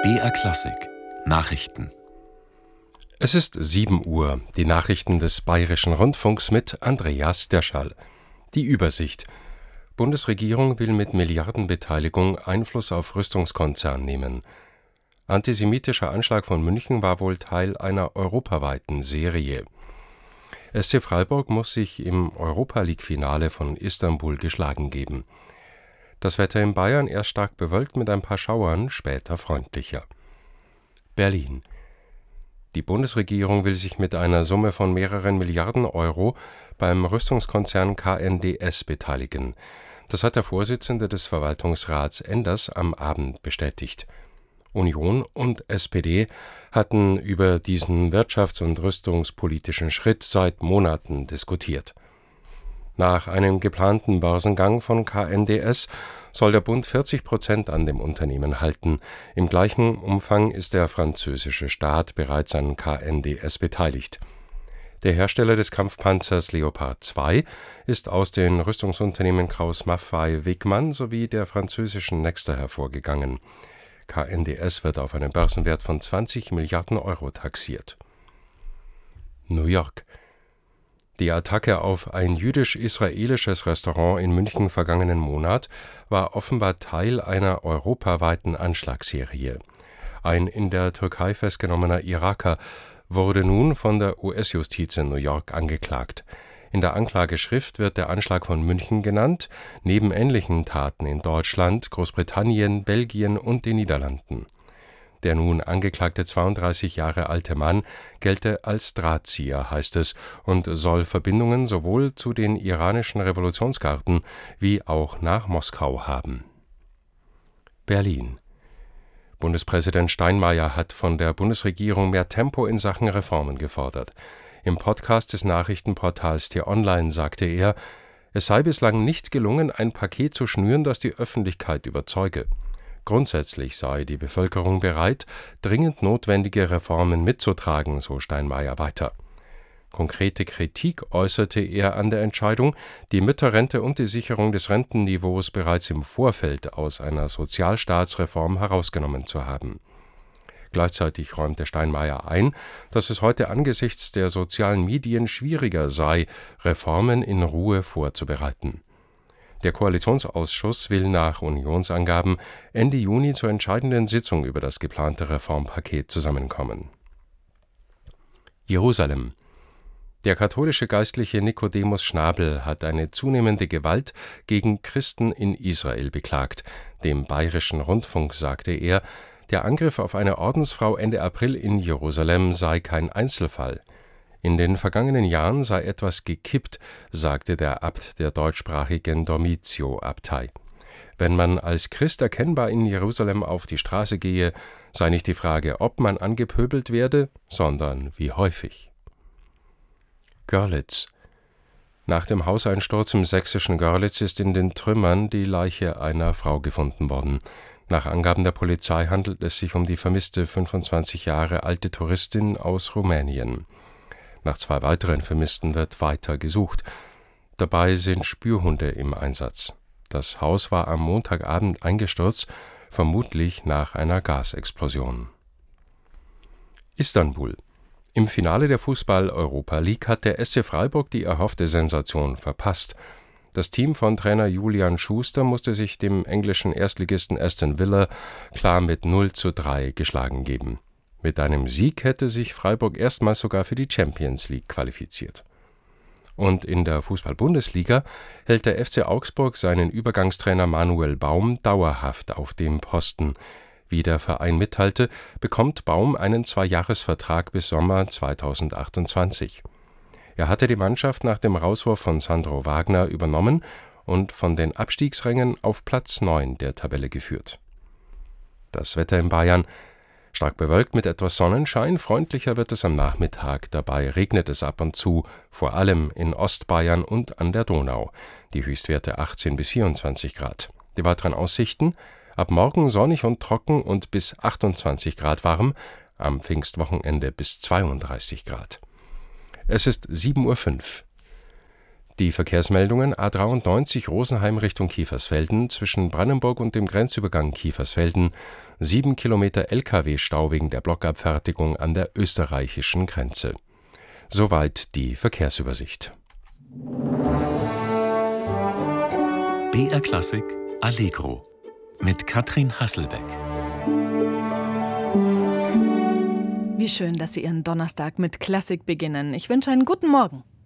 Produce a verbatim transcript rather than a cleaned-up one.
B R Klassik Nachrichten. Es ist sieben Uhr. Die Nachrichten des Bayerischen Rundfunks mit Andreas Derschall. Die Übersicht. Bundesregierung will mit Milliardenbeteiligung Einfluss auf Rüstungskonzern nehmen. Antisemitischer Anschlag von München war wohl Teil einer europaweiten Serie. S C Freiburg muss sich im Europa-League-Finale von Istanbul geschlagen geben. Das Wetter in Bayern erst stark bewölkt mit ein paar Schauern, später freundlicher. Berlin. Die Bundesregierung will sich mit einer Summe von mehreren Milliarden Euro beim Rüstungskonzern K N D S beteiligen. Das hat der Vorsitzende des Verwaltungsrats Enders am Abend bestätigt. Union und S P D hatten über diesen wirtschafts- und rüstungspolitischen Schritt seit Monaten diskutiert. Nach einem geplanten Börsengang von K N D S soll der Bund vierzig Prozent an dem Unternehmen halten. Im gleichen Umfang ist der französische Staat bereits an K N D S beteiligt. Der Hersteller des Kampfpanzers Leopard zwei ist aus den Rüstungsunternehmen Krauss-Maffei Wigmann sowie der französischen Nexter hervorgegangen. K N D S wird auf einen Börsenwert von zwanzig Milliarden Euro taxiert. New York. Die Attacke auf ein jüdisch-israelisches Restaurant in München vergangenen Monat war offenbar Teil einer europaweiten Anschlagsserie. Ein in der Türkei festgenommener Iraker wurde nun von der U S-Justiz in New York angeklagt. In der Anklageschrift wird der Anschlag von München genannt, neben ähnlichen Taten in Deutschland, Großbritannien, Belgien und den Niederlanden. Der nun angeklagte zweiunddreißig Jahre alte Mann gelte als Drahtzieher, heißt es, und soll Verbindungen sowohl zu den iranischen Revolutionsgarden wie auch nach Moskau haben. Berlin. Bundespräsident Steinmeier hat von der Bundesregierung mehr Tempo in Sachen Reformen gefordert. Im Podcast des Nachrichtenportals T-Online sagte er, es sei bislang nicht gelungen, ein Paket zu schnüren, das die Öffentlichkeit überzeuge. Grundsätzlich sei die Bevölkerung bereit, dringend notwendige Reformen mitzutragen, so Steinmeier weiter. Konkrete Kritik äußerte er an der Entscheidung, die Mütterrente und die Sicherung des Rentenniveaus bereits im Vorfeld aus einer Sozialstaatsreform herausgenommen zu haben. Gleichzeitig räumte Steinmeier ein, dass es heute angesichts der sozialen Medien schwieriger sei, Reformen in Ruhe vorzubereiten. Der Koalitionsausschuss will nach Unionsangaben Ende Juni zur entscheidenden Sitzung über das geplante Reformpaket zusammenkommen. Jerusalem. Der katholische Geistliche Nikodemus Schnabel hat eine zunehmende Gewalt gegen Christen in Israel beklagt. Dem Bayerischen Rundfunk sagte er, der Angriff auf eine Ordensfrau Ende April in Jerusalem sei kein Einzelfall. In den vergangenen Jahren sei etwas gekippt, sagte der Abt der deutschsprachigen Dormitio-Abtei. Wenn man als Christ erkennbar in Jerusalem auf die Straße gehe, sei nicht die Frage, ob man angepöbelt werde, sondern wie häufig. Görlitz. Nach dem Hauseinsturz im sächsischen Görlitz ist in den Trümmern die Leiche einer Frau gefunden worden. Nach Angaben der Polizei handelt es sich um die vermisste fünfundzwanzig Jahre alte Touristin aus Rumänien. Nach zwei weiteren Vermissten wird weiter gesucht. Dabei sind Spürhunde im Einsatz. Das Haus war am Montagabend eingestürzt, vermutlich nach einer Gasexplosion. Istanbul. Im Finale der Fußball-Europa League hat der S C Freiburg die erhoffte Sensation verpasst. Das Team von Trainer Julian Schuster musste sich dem englischen Erstligisten Aston Villa klar mit null zu drei geschlagen geben. Mit einem Sieg hätte sich Freiburg erstmals sogar für die Champions League qualifiziert. Und in der Fußball-Bundesliga hält der F C Augsburg seinen Übergangstrainer Manuel Baum dauerhaft auf dem Posten. Wie der Verein mitteilte, bekommt Baum einen Zweijahresvertrag bis Sommer zweitausendachtundzwanzig. Er hatte die Mannschaft nach dem Rauswurf von Sandro Wagner übernommen und von den Abstiegsrängen auf Platz neun der Tabelle geführt. Das Wetter in Bayern: stark bewölkt mit etwas Sonnenschein, freundlicher wird es am Nachmittag, dabei regnet es ab und zu, vor allem in Ostbayern und an der Donau. Die Höchstwerte achtzehn bis vierundzwanzig Grad. Die weiteren Aussichten: ab morgen sonnig und trocken und bis achtundzwanzig Grad warm, am Pfingstwochenende bis zweiunddreißig Grad. Es ist sieben Uhr fünf. Die Verkehrsmeldungen: A dreiundneunzig Rosenheim Richtung Kiefersfelden, zwischen Brannenburg und dem Grenzübergang Kiefersfelden, sieben Kilometer L K W-Stau wegen der Blockabfertigung an der österreichischen Grenze. Soweit die Verkehrsübersicht. B R Klassik Allegro mit Katrin Hasselbeck. Wie schön, dass Sie Ihren Donnerstag mit Klassik beginnen. Ich wünsche einen guten Morgen.